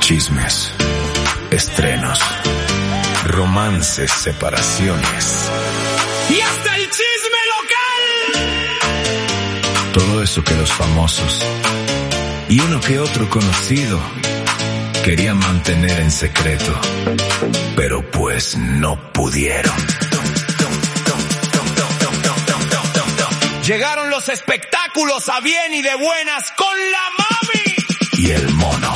Chismes, estrenos, romances, separaciones. ¡Y hasta el chisme local! Todo eso que los famosos y uno que otro conocido querían mantener en secreto, pero pues no pudieron. Llegaron los espectáculos a bien y de buenas con la mami y el mono.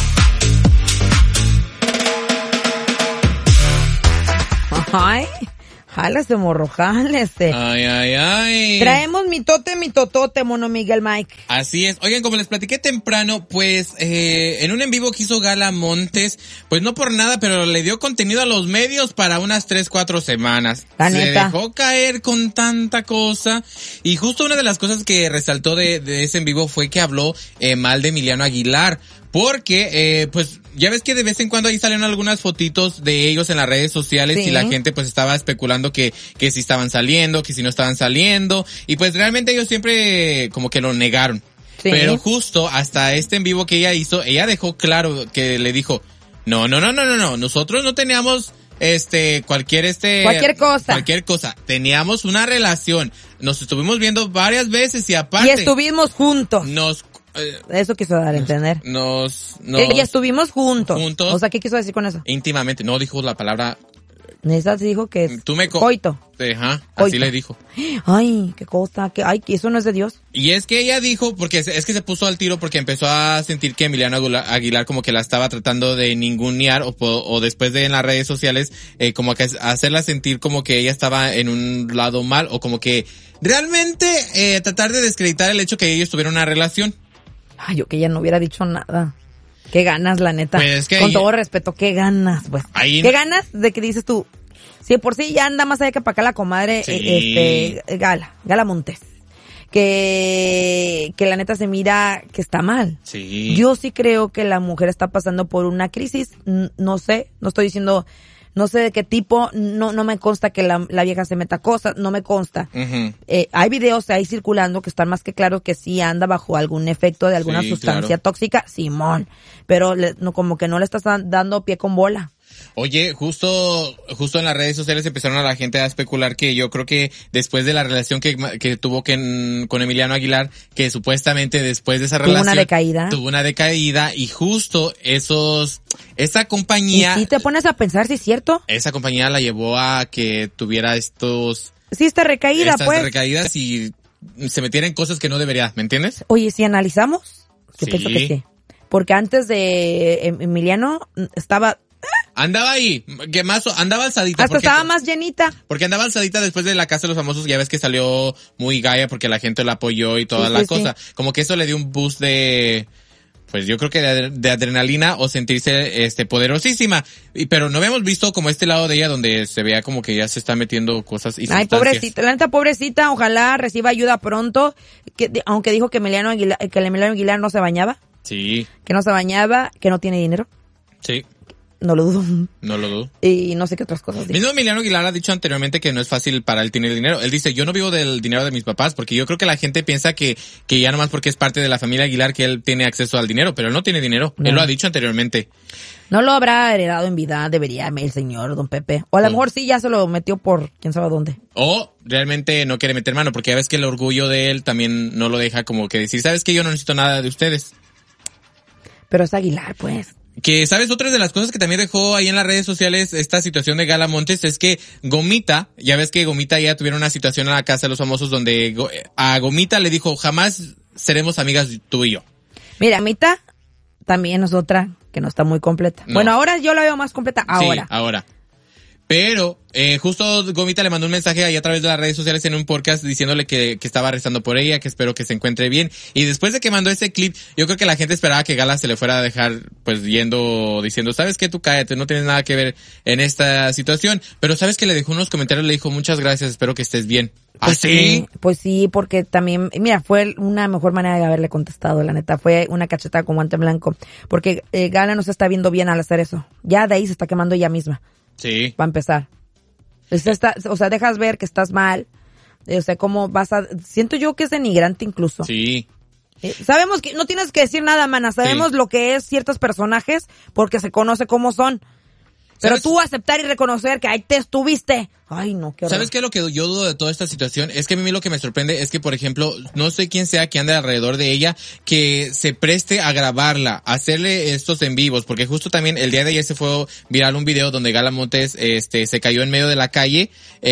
Ay, jálese, morro, jálese. Ay. Traemos mitote, mono Miguel Mike. Así es. Oigan, como les platiqué temprano, pues, en un en vivo que hizo Gala Montes, pues no por nada, pero le dio contenido a los medios para unas 3-4 semanas. La Se neta. dejó caer con tanta cosa. Y justo una de las cosas que resaltó de ese en vivo fue que habló mal de Emiliano Aguilar. Porque, pues, ya ves que de vez en cuando ahí salen algunas fotitos de ellos en las redes sociales, sí, y la gente pues estaba especulando que si estaban saliendo, que si no estaban saliendo, y pues realmente ellos siempre como que lo negaron. Sí. Pero justo hasta este en vivo que ella hizo, ella dejó claro que le dijo, no, nosotros no teníamos cualquier cosa, teníamos una relación, nos estuvimos viendo varias veces y aparte Y estuvimos juntos. Eso quiso dar a entender. Y estuvimos juntos. O sea, ¿qué quiso decir con eso? Íntimamente, no dijo la palabra. Esa dijo que es coito. Ajá, Coito. así le dijo. Ay, qué cosa, que eso no es de Dios. Y es que ella dijo, porque es que se puso al tiro porque empezó a sentir que Emiliano Aguilar como que la estaba tratando de ningunear o después de en las redes sociales, como que hacerla sentir como que ella estaba en un lado mal, o como que realmente tratar de descreditar el hecho que ellos tuvieron una relación. Ay, yo que ella no hubiera dicho nada. Qué ganas, la neta. Pues es que con todo respeto, qué ganas, pues. Qué ganas de que dices tú. Si de por sí ya anda más allá que para acá la comadre, sí. Gala Montes. Que la neta se mira que está mal. Sí. Yo sí creo que la mujer está pasando por una crisis. No sé, no estoy diciendo, no sé de qué tipo, no me consta que la vieja se meta cosas, no me consta. Uh-huh. Hay videos ahí circulando que están más que claros que sí anda bajo algún efecto de alguna sustancia tóxica, Simón, pero como que no le estás dando pie con bola. Oye, justo en las redes sociales empezaron a la gente a especular que yo creo que después de la relación que tuvo con Emiliano Aguilar, que supuestamente después de esa relación tuvo una decaída y justo esa compañía. ¿Y si te pones a pensar si es cierto? Esa compañía la llevó a que tuviera estas recaídas y se metiera en cosas que no debería, ¿me entiendes? Oye, si analizamos, yo Sí. pienso que sí. Porque antes de Emiliano andaba ahí, andaba alzadita. Hasta estaba más llenita. Porque andaba alzadita después de la Casa de los Famosos, ya ves que salió muy gaya porque la gente la apoyó y toda la cosa. Sí. Como que eso le dio un boost pues yo creo que de adrenalina o sentirse poderosísima. Pero no habíamos visto como este lado de ella donde se vea como que ya se está metiendo cosas y sustancias. Ay, pobrecita, la neta pobrecita, ojalá reciba ayuda pronto, aunque dijo que Emiliano Aguilar no se bañaba. Sí. Que no se bañaba, que no tiene dinero. Sí. No lo dudo. No lo dudo. Y no sé qué otras cosas. Mismo Emiliano Aguilar ha dicho anteriormente que no es fácil para él tener dinero. Él dice, yo no vivo del dinero de mis papás, porque yo creo que la gente piensa que ya nomás porque es parte de la familia Aguilar que él tiene acceso al dinero, pero él no tiene dinero. No. Él lo ha dicho anteriormente. No lo habrá heredado en vida, debería el señor don Pepe. O a lo mejor sí ya se lo metió por quién sabe dónde. O realmente no quiere meter mano, porque ya ves que el orgullo de él también no lo deja como que decir, ¿sabes qué? Yo no necesito nada de ustedes. Pero es Aguilar, pues. Que, ¿sabes? Otra de las cosas que también dejó ahí en las redes sociales esta situación de Gala Montes es que Gomita, ya ves que Gomita ya tuvieron una situación en la Casa de los Famosos donde a Gomita le dijo, jamás seremos amigas tú y yo. Mira, Gomita también es otra que no está muy completa. No. Bueno, ahora yo la veo más completa, ahora. Sí, ahora. Pero, justo Gomita le mandó un mensaje ahí a través de las redes sociales en un podcast diciéndole que estaba rezando por ella, que espero que se encuentre bien. Y después de que mandó ese clip, yo creo que la gente esperaba que Gala se le fuera a dejar, pues, diciendo, ¿sabes qué? Tú cállate, no tienes nada que ver en esta situación. Pero ¿sabes que le dejó unos comentarios? Le dijo, muchas gracias, espero que estés bien. Pues ¿Ah, sí? Pues sí, porque también, mira, fue una mejor manera de haberle contestado, la neta. Fue una cachetada con guante blanco. Porque Gala no se está viendo bien al hacer eso. Ya de ahí se está quemando ella misma. Sí. Va a empezar. O sea, dejas ver que estás mal. O sea, cómo vas a... Siento yo que es denigrante incluso. Sí. Sabemos que no tienes que decir nada, mana. Sabemos lo que es ciertos personajes porque se conoce cómo son. Pero ¿Sabes? tú aceptar y reconocer que ahí te estuviste. Ay, no, qué horror. ¿Sabes qué es lo que yo dudo de toda esta situación? Es que a mí lo que me sorprende es que, por ejemplo, no sé quién sea que ande alrededor de ella, que se preste a grabarla, a hacerle estos en vivos, porque justo también el día de ayer se fue viral un video donde Gala Montes, se cayó en medio de la calle,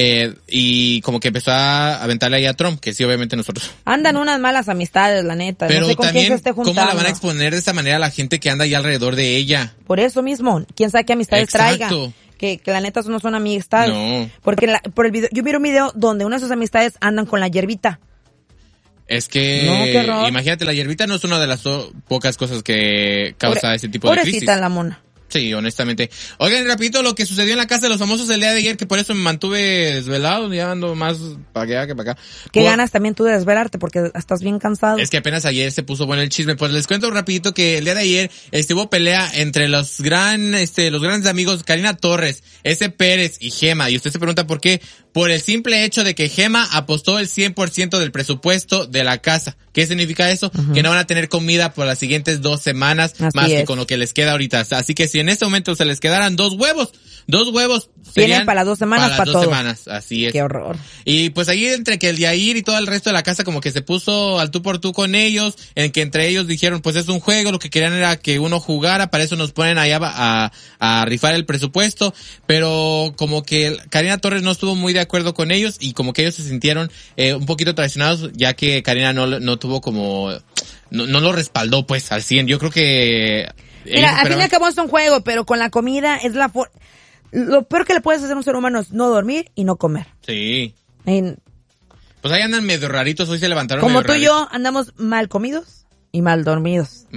y como que empezó a aventarle ahí a Trump, que sí, obviamente nosotros. Andan unas malas amistades, la neta. Pero no sé con también, quién se esté juntando. ¿cómo la van a exponer de esa manera a la gente que anda ahí alrededor de ella? Por eso mismo, quién sabe qué amistades Exacto. traiga. Que la neta no son amistades. No. Porque por el video, yo miro un video donde una de sus amistades andan con la hierbita. Es que, No, qué horror. imagínate, la hierbita no es una de las pocas cosas que causa ese tipo de crisis. Pobrecita la mona. Sí, honestamente. Oigan, rapidito, lo que sucedió en la casa de los famosos el día de ayer, que por eso me mantuve desvelado, ya ando más para allá que para acá. Qué ganas también tú de desvelarte porque estás bien cansado. Es que apenas ayer se puso bueno el chisme. Pues les cuento rapidito que el día de ayer hubo pelea entre los grandes amigos Karina Torres, S. Pérez y Gema. Y usted se pregunta por qué. Por el simple hecho de que Gema apostó el 100% del presupuesto de la casa. ¿Qué significa eso? Uh-huh. Que no van a tener comida por las siguientes 2 semanas, así más es. que con lo que les queda ahorita. Así que si en este momento se les quedaran 2 huevos tienen para las 2 semanas para todo. 2 semanas, así es. Qué horror. Y pues ahí entre que el Yair y todo el resto de la casa como que se puso al tú por tú con ellos, en que entre ellos dijeron pues es un juego, lo que querían era que uno jugara, para eso nos ponen allá a rifar el presupuesto, pero como que Karina Torres no estuvo muy de acuerdo con ellos y como que ellos se sintieron un poquito traicionados, ya que Karina no tuvo como, no lo respaldó pues al 100. Yo creo que... Mira, al fin y al cabo es un juego, pero con la comida es lo peor que le puedes hacer a un ser humano es no dormir y no comer. Sí. Pues ahí andan medio raritos, hoy se levantaron como medio tú y yo andamos mal comidos y mal dormidos.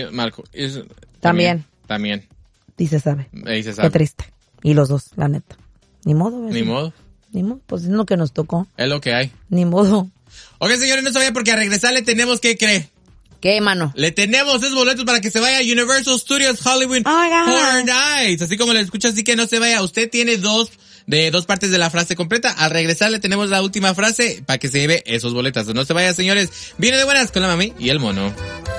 También. Y se sabe. Ahí se sabe. Qué triste. Y los dos, la neta. Ni modo. Ni modo. Pues es lo que nos tocó. Es lo que hay. Ni modo. Ok, señores, no se vayan porque a regresar le tenemos que creer. ¿Qué, mano? Le tenemos esos boletos para que se vaya a Universal Studios Hollywood Horror Nights. Así como le escucha, así que no se vaya. Usted tiene dos partes de la frase completa. Al regresar le tenemos la última frase para que se lleve esos boletos. No se vaya, señores. Viene de buenas con la mami y el mono.